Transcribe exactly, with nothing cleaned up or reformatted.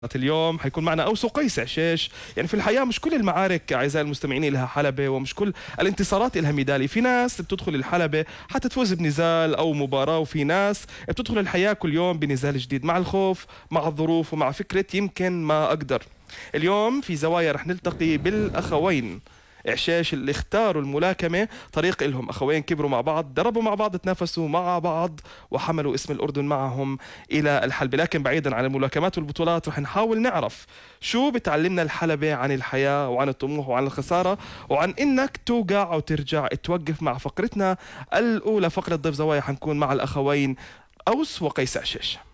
اليوم حيكون معنا أوس وقيس عشيش. يعني في الحياة مش كل المعارك أعزائي المستمعين لها حلبة، ومش كل الانتصارات لها ميدالية. في ناس بتدخل الحلبة حتى تفوز بنزال أو مباراة، وفي ناس بتدخل الحياة كل يوم بنزال جديد مع الخوف، مع الظروف، ومع فكرة يمكن ما أقدر. اليوم في زوايا رح نلتقي بالأخوين عشيش اللي اختاروا الملاكمة طريق إلهم. أخوين كبروا مع بعض، دربوا مع بعض، تنافسوا مع بعض، وحملوا اسم الأردن معهم إلى الحلبة. لكن بعيدا عن الملاكمات والبطولات رح نحاول نعرف شو بتعلمنا الحلبة عن الحياة وعن الطموح وعن الخسارة وعن إنك توقع وترجع توقف. مع فقرتنا الأولى، فقرة ضيف زوايا، حنكون مع الأخوين أوس وقيس عشيش.